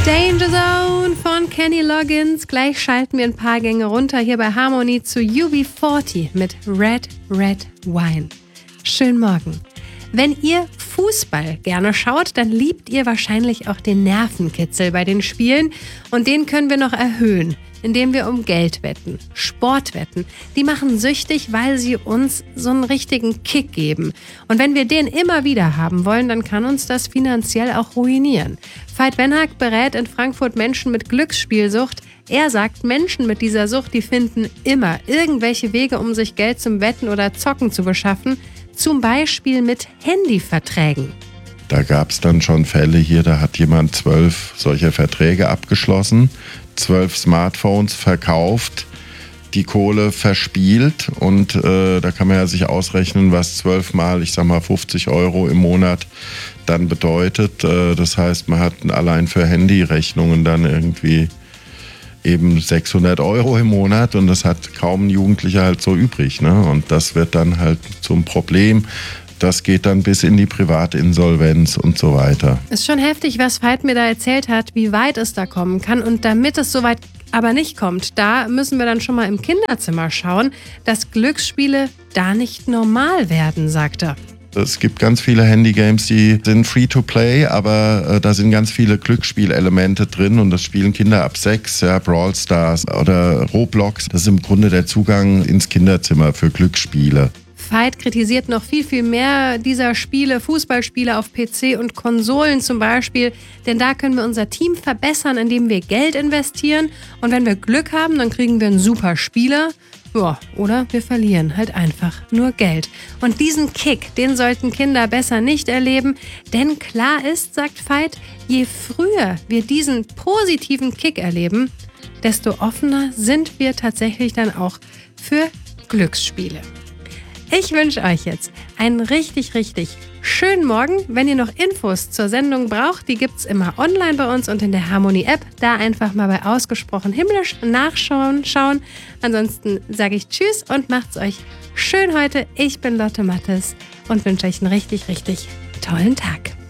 Danger Zone von Kenny Loggins. Gleich schalten wir ein paar Gänge runter hier bei Harmony zu UB40 mit Red Red Wine. Schönen Morgen. Wenn ihr Fußball gerne schaut, dann liebt ihr wahrscheinlich auch den Nervenkitzel bei den Spielen. Und den können wir noch erhöhen, indem wir um Geld wetten. Sportwetten, die machen süchtig, weil sie uns so einen richtigen Kick geben. Und wenn wir den immer wieder haben wollen, dann kann uns das finanziell auch ruinieren. Veit Benhack berät in Frankfurt Menschen mit Glücksspielsucht. Er sagt, Menschen mit dieser Sucht, die finden immer irgendwelche Wege, um sich Geld zum Wetten oder Zocken zu beschaffen. Zum Beispiel mit Handyverträgen. Da gab es dann schon Fälle hier, da hat jemand 12 solcher Verträge abgeschlossen, 12 Smartphones verkauft, die Kohle verspielt und da kann man ja sich ausrechnen, was 12 mal, 50 € im Monat dann bedeutet. Das heißt, man hat allein für Handyrechnungen dann irgendwie eben 600 € im Monat und das hat kaum ein Jugendlicher halt so übrig, ne? Und das wird dann halt zum Problem. Das geht dann bis in die Privatinsolvenz und so weiter. Ist schon heftig, was Veit mir da erzählt hat, wie weit es da kommen kann. Und damit es so weit aber nicht kommt, da müssen wir dann schon mal im Kinderzimmer schauen, dass Glücksspiele da nicht normal werden, sagt er. Es gibt ganz viele Handygames, die sind free-to-play, aber da sind ganz viele Glücksspielelemente drin und das spielen Kinder ab 6, ja, Brawl Stars oder Roblox. Das ist im Grunde der Zugang ins Kinderzimmer für Glücksspiele. Veit kritisiert noch viel mehr dieser Spiele, Fußballspiele auf PC und Konsolen zum Beispiel, denn da können wir unser Team verbessern, indem wir Geld investieren und wenn wir Glück haben, dann kriegen wir einen super Spieler. Ja, oder wir verlieren halt einfach nur Geld. Und diesen Kick, den sollten Kinder besser nicht erleben, denn klar ist, sagt Veit, je früher wir diesen positiven Kick erleben, desto offener sind wir tatsächlich dann auch für Glücksspiele. Ich wünsche euch jetzt einen richtig schönen Morgen. Wenn ihr noch Infos zur Sendung braucht, die gibt's immer online bei uns und in der Harmony-App. Da einfach mal bei Ausgesprochen Himmlisch nachschauen. Ansonsten sage ich Tschüss und macht's euch schön heute. Ich bin Lotte Mattes und wünsche euch einen richtig tollen Tag.